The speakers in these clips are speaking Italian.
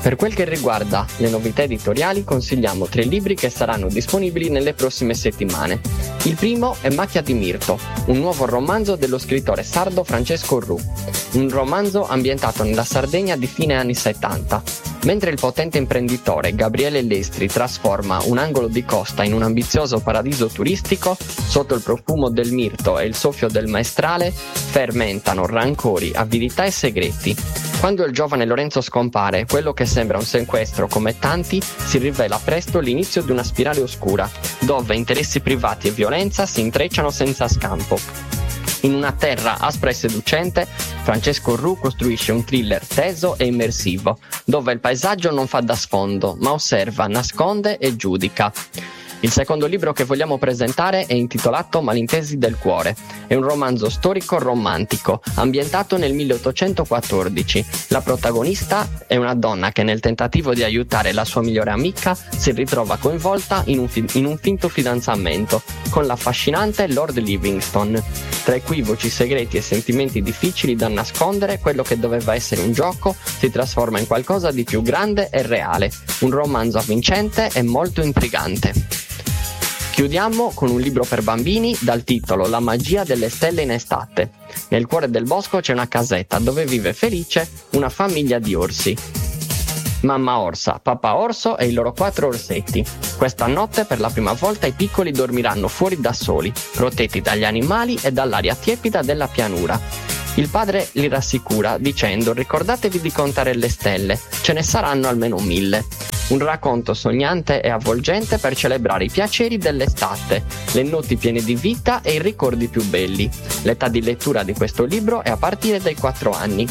Per quel che riguarda le novità editoriali, consigliamo 3 libri che saranno disponibili nelle prossime settimane. Il primo è Macchia di Mirto, un nuovo romanzo dello scrittore sardo Francesco Ru, un romanzo ambientato nella Sardegna di fine anni 70. Mentre il potente imprenditore Gabriele Lestri trasforma un angolo di costa in un ambizioso paradiso turistico, sotto il profumo del mirto e il soffio del maestrale fermentano rancori, avidità e segreti. Quando il giovane Lorenzo scompare, quello che sembra un sequestro come tanti si rivela presto l'inizio di una spirale oscura, dove interessi privati e violenza si intrecciano senza scampo. In una terra aspra e seducente, Francesco Ru costruisce un thriller teso e immersivo, dove il paesaggio non fa da sfondo, ma osserva, nasconde e giudica. Il secondo libro che vogliamo presentare è intitolato Malintesi del cuore. È un romanzo storico-romantico, ambientato nel 1814. La protagonista è una donna che nel tentativo di aiutare la sua migliore amica si ritrova coinvolta in un finto fidanzamento con l'affascinante Lord Livingstone. Tra equivoci, segreti e sentimenti difficili da nascondere, quello che doveva essere un gioco si trasforma in qualcosa di più grande e reale. Un romanzo avvincente e molto intrigante. Chiudiamo con un libro per bambini dal titolo La magia delle stelle in estate. Nel cuore del bosco c'è una casetta dove vive felice una famiglia di orsi. Mamma orsa, papà orso e i loro 4 orsetti. Questa notte per la prima volta i piccoli dormiranno fuori da soli, protetti dagli animali e dall'aria tiepida della pianura. Il padre li rassicura dicendo: ricordatevi di contare le stelle, ce ne saranno almeno 1000. Un racconto sognante e avvolgente per celebrare i piaceri dell'estate, le notti piene di vita e i ricordi più belli. L'età di lettura di questo libro è a partire dai 4 anni.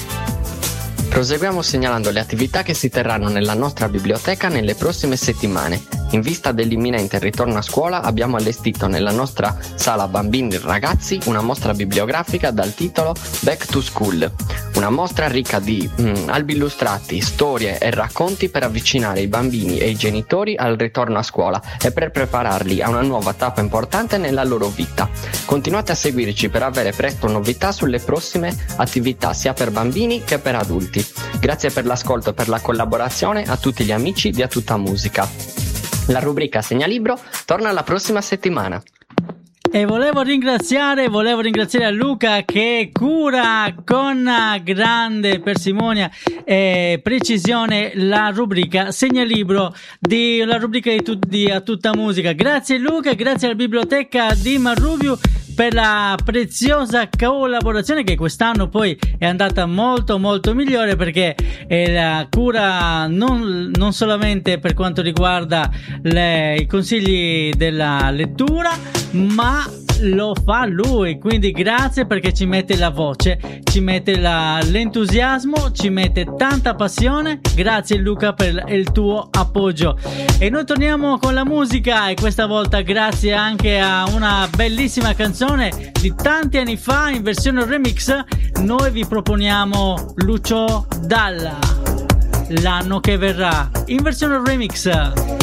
Proseguiamo segnalando le attività che si terranno nella nostra biblioteca nelle prossime settimane. In vista dell'imminente ritorno a scuola abbiamo allestito nella nostra sala bambini e ragazzi una mostra bibliografica dal titolo Back to School. Una mostra ricca di albi illustrati, storie e racconti per avvicinare i bambini e i genitori al ritorno a scuola e per prepararli a una nuova tappa importante nella loro vita. Continuate a seguirci per avere presto novità sulle prossime attività sia per bambini che per adulti. Grazie per l'ascolto e per la collaborazione a tutti gli amici di A Tutta Musica. La rubrica Segnalibro torna la prossima settimana. E volevo ringraziare a Luca che cura con grande parsimonia e precisione la rubrica Segnalibro di A Tutta Musica. Grazie Luca, grazie alla biblioteca di Marrubiu per la preziosa collaborazione che quest'anno poi è andata molto molto migliore, perché la cura non solamente per quanto riguarda i consigli della lettura, ma lo fa lui, quindi grazie, perché ci mette la voce, ci mette l'entusiasmo, ci mette tanta passione. Grazie Luca per il tuo appoggio. E noi torniamo con la musica, e questa volta grazie anche a una bellissima canzone di tanti anni fa in versione remix. Noi vi proponiamo Lucio Dalla, L'anno che verrà, in versione remix.